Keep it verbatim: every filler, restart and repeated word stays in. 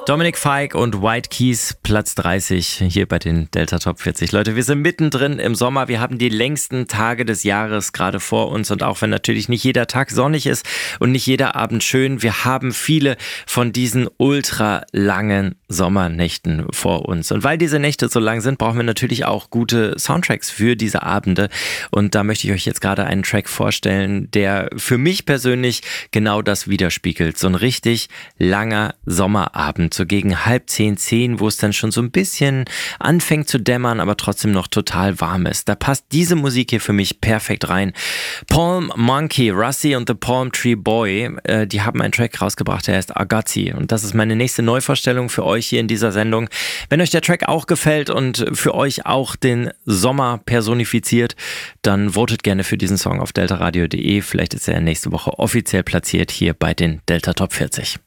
Dominic Fike und White Keys, Platz dreißig hier bei den Delta Top vierzig. Leute, wir sind mittendrin im Sommer. Wir haben die längsten Tage des Jahres gerade vor uns. Und auch wenn natürlich nicht jeder Tag sonnig ist und nicht jeder Abend schön, wir haben viele von diesen ultra langen Sommernächten vor uns. Und weil diese Nächte so lang sind, brauchen wir natürlich auch gute Soundtracks für diese Abende. Und da möchte ich euch jetzt gerade einen Track vorstellen, der für mich persönlich genau das widerspiegelt. So ein richtig langer Sommerabend. So gegen halb zehn, zehn, wo es dann schon so ein bisschen anfängt zu dämmern, aber trotzdem noch total warm ist. Da passt diese Musik hier für mich perfekt rein. Palm Monkey, Rusty und the Palm Tree Boy, äh, die haben einen Track rausgebracht, der heißt Agazi. Und das ist meine nächste Neuvorstellung für euch hier in dieser Sendung. Wenn euch der Track auch gefällt und für euch auch den Sommer personifiziert, dann votet gerne für diesen Song auf deltaradio punkt de. Vielleicht ist er nächste Woche offiziell platziert hier bei den Delta Top vierzig.